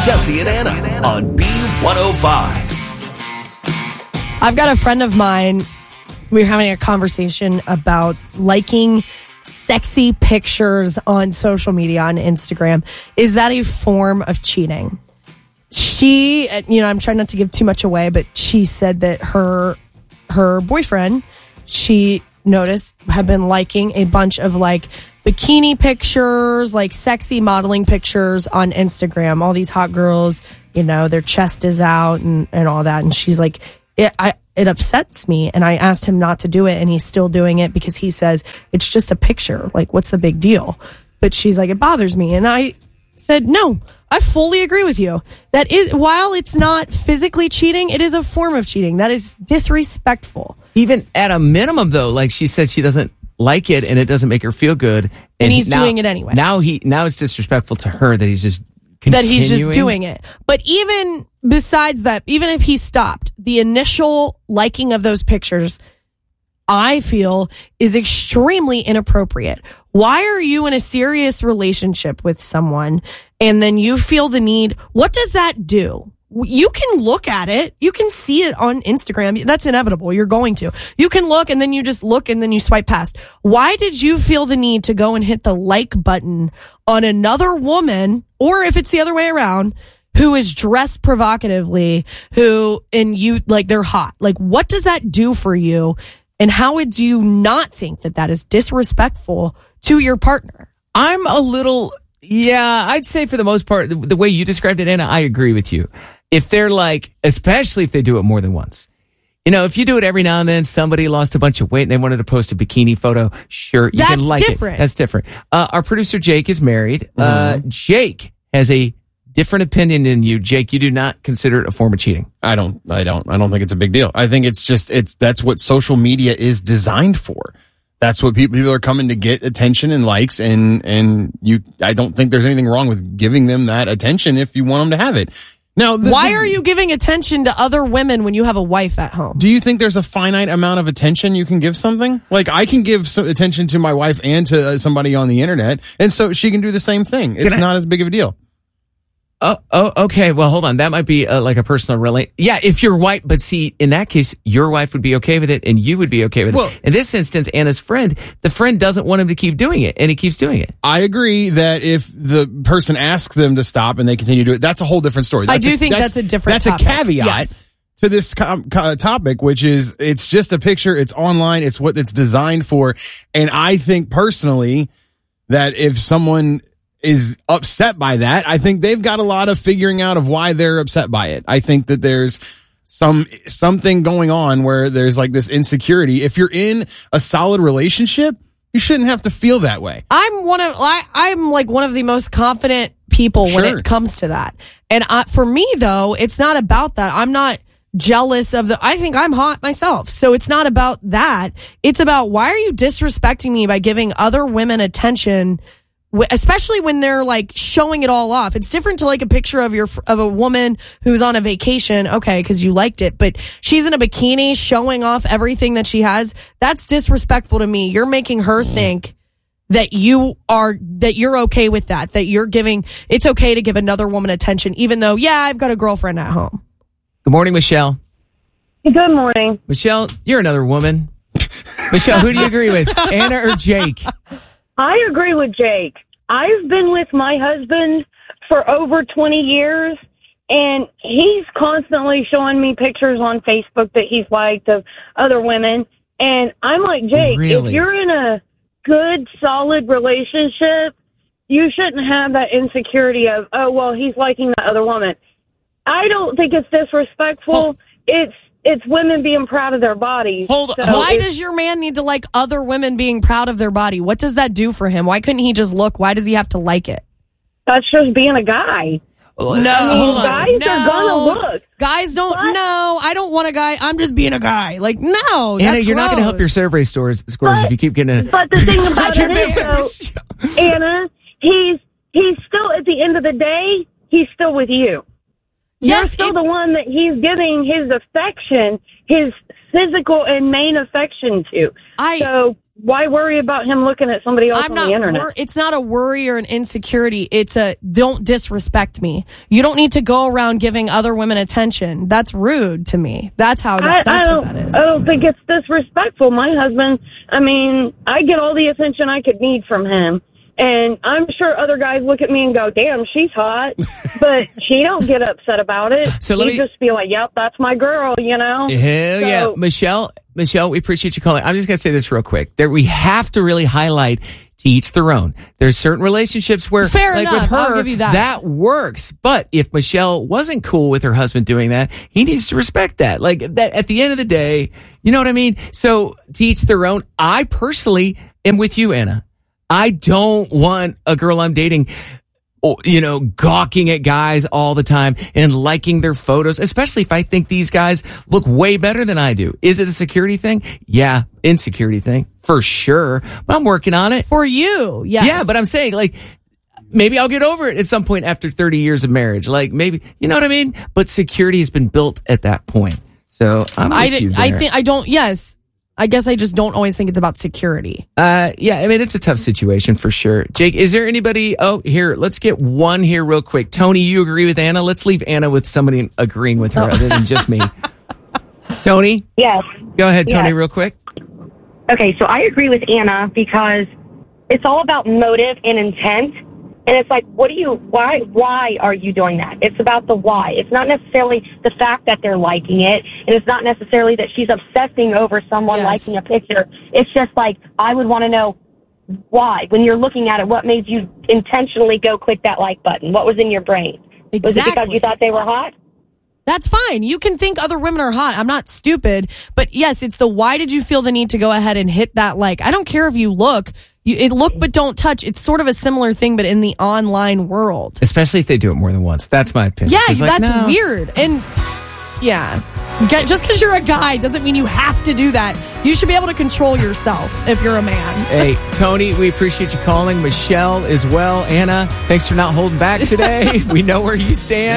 Jesse and Anna on B105. I've got a friend of mine. We're having a conversation about liking sexy pictures on social media, on Instagram. Is that a form of cheating? She, I'm trying not to give too much away, but she said that her boyfriend, she noticed, had been liking a bunch of like bikini pictures, like sexy modeling pictures on Instagram. All these hot girls, their chest is out and all that. And she's like, it upsets me. And I asked him not to do it, and he's still doing it because he says it's just a picture. Like, what's the big deal? But she's like, it bothers me. And I said, no, I fully agree with you. That is, while it's not physically cheating, it is a form of cheating. That is disrespectful. Even at a minimum, though, like she said, she doesn't like it and it doesn't make her feel good. And he's doing it anyway. Now it's disrespectful to her that he's just continuing. That he's just doing it. But even besides that, even if he stopped, the initial liking of those pictures, I feel, is extremely inappropriate. Why are you in a serious relationship with someone and then you feel the need? What does that do? You can look at it. You can see it on Instagram. That's inevitable. You're going to. You can look and then you just look and then you swipe past. Why did you feel the need to go and hit the like button on another woman, or if it's the other way around, who is dressed provocatively, they're hot? Like, what does that do for you? And how would you not think that is disrespectful to your partner? I'm a little, I'd say for the most part, the way you described it, Anna, I agree with you. If they're like, especially if they do it more than once. If you do it every now and then, somebody lost a bunch of weight and they wanted to post a bikini photo, sure, you can like different. It. That's different. Our producer, Jake, is married. Jake has a different opinion than you. Jake, you do not consider it a form of cheating. I don't think it's a big deal. I think that's what social media is designed for. That's what people are coming to get attention and likes, and I don't think there's anything wrong with giving them that attention if you want them to have it. Now, why are you giving attention to other women when you have a wife at home? Do you think there's a finite amount of attention you can give something? Like, I can give some attention to my wife and to somebody on the internet, and so she can do the same thing. It's not as big of a deal. Oh, okay. Well, hold on. That might be like a personal relation. Yeah, if you're white, but see, in that case, your wife would be okay with it and you would be okay with it. In this instance, Anna's friend, the friend doesn't want him to keep doing it, and he keeps doing it. I agree that if the person asks them to stop and they continue to do it, that's a whole different story. I do think that's a different topic. That's a caveat to this topic, which is it's just a picture, it's online, it's what it's designed for. And I think personally that if someone is upset by that, I think they've got a lot of figuring out of why they're upset by it. I think that there's something going on where there's like this insecurity. If you're in a solid relationship, you shouldn't have to feel that way. I'm like one of the most confident people when it comes to that. And for me though, it's not about that. I'm not jealous of I think I'm hot myself. So it's not about that. It's about, why are you disrespecting me by giving other women attention, especially when they're like showing it all off? It's different to like a picture of a woman who's on a vacation, okay, because you liked it, but she's in a bikini showing off everything that she has. That's disrespectful to me. You're making her think that you're okay with that you're giving, it's okay to give another woman attention, even though, I've got a girlfriend at home. Good morning, Michelle. Good morning. Michelle, you're another woman. Michelle, who do you agree with, Anna or Jake? I agree with Jake. I've been with my husband for over 20 years, and he's constantly showing me pictures on Facebook that he's liked of other women. And I'm like, Jake, really? If you're in a good, solid relationship, you shouldn't have that insecurity of, oh, well, he's liking the other woman. I don't think it's disrespectful. It's women being proud of their bodies. Why does your man need to like other women being proud of their body? What does that do for him? Why couldn't he just look? Why does he have to like it? That's just being a guy. Guys are gonna look. Guys don't. No, I don't want a guy. I'm just being a guy. Like, no, Anna, you're not going to help your survey scores if you keep getting a. But the thing about it is, though, Anna, he's still, at the end of the day, he's still with you. You're still the one that he's giving his affection, his physical and main affection to. So why worry about him looking at somebody else on the internet? It's not a worry or an insecurity. It's a don't disrespect me. You don't need to go around giving other women attention. That's rude to me. That's what that is. I don't think it's disrespectful. My husband, I mean, I get all the attention I could need from him. And I'm sure other guys look at me and go, damn, she's hot. But she don't get upset about it. So you just feel like, yep, that's my girl, you know? Hell yeah. Michelle, we appreciate you calling. I'm just going to say this real quick. We have to really highlight to each their own. There's certain relationships where, fair like enough, with her, I'll give you that works. But if Michelle wasn't cool with her husband doing that, he needs to respect that. Like that, at the end of the day, you know what I mean? So to each their own. I personally am with you, Anna. I don't want a girl I'm dating, you know, gawking at guys all the time and liking their photos, especially if I think these guys look way better than I do. Is it a security thing? Yeah, insecurity thing, for sure. But I'm working on it. For you, yes. Yeah, but I'm saying, like, maybe I'll get over it at some point after 30 years of marriage. Like, maybe, you know what I mean? But security has been built at that point. So I'm with you there. Yes. I guess I just don't always think it's about security. Yeah, I mean, it's a tough situation for sure. Jake, is there anybody? Oh, here, let's get one here real quick. Tony, you agree with Anna? Let's leave Anna with somebody agreeing with her other than just me. Tony? Yes. Go ahead, Tony, Yes. real quick. Okay, so I agree with Anna because it's all about motive and intent. And it's like, why are you doing that? It's about the why. It's not necessarily the fact that they're liking it. And it's not necessarily that she's obsessing over someone liking a picture. It's just like, I would want to know why. When you're looking at it, what made you intentionally go click that like button? What was in your brain? Exactly. Was it because you thought they were hot? That's fine. You can think other women are hot. I'm not stupid. But yes, it's the why did you feel the need to go ahead and hit that like? I don't care if you look. Look but don't touch. It's sort of a similar thing, but in the online world. Especially if they do it more than once. That's my opinion. Yeah, Like, that's weird. And yeah, just because you're a guy doesn't mean you have to do that. You should be able to control yourself if you're a man. Hey, Tony, we appreciate you calling. Michelle as well. Anna, thanks for not holding back today. We know where you stand.